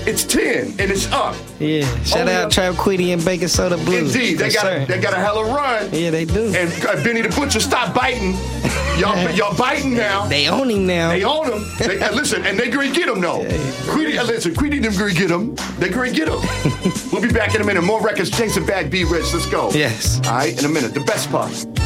It's 10 and it's up. Yeah. Shout Only out up. Trap Quiddy and Bacon Soda Blues. Indeed, they got a hell of a run. Yeah, they do. And Benny the Butcher, stop biting. Y'all biting now. They own him now. They own him. Listen, and they gonna get him though. Quiddy them gonna get him. They gonna get him. We'll be back in a minute. More records, Jason Bad, B Rich. Let's go. Yes. All right, in a minute. The best part.